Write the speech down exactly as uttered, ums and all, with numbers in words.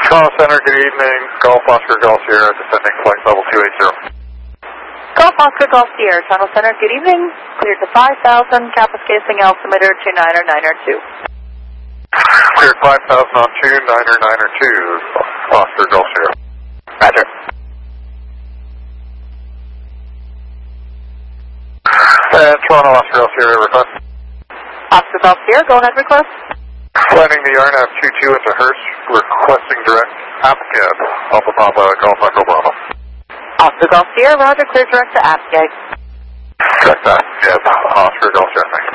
Toronto Center, good evening. Golf Oscar Golf Sierra, descending flight level two eighty. Golf Oscar Golf Sierra, Toronto Center, good evening. Cleared to five thousand, Kappa spacing altimeter two niner niner two. Cleared five thousand on two niner niner two, Oscar Golf Sierra. Roger. And Toronto Oscar Golf Sierra, request. Oscar Golf Sierra, go ahead, request. Landing the R NAV two two into Hurst, requesting direct Apgab, Alpha Papa, Golf Echo Bravo. Oscar Golf Sierra, Roger, clear direct to Apgab. Direct Apgab, Oscar Golf Sierra, thanks.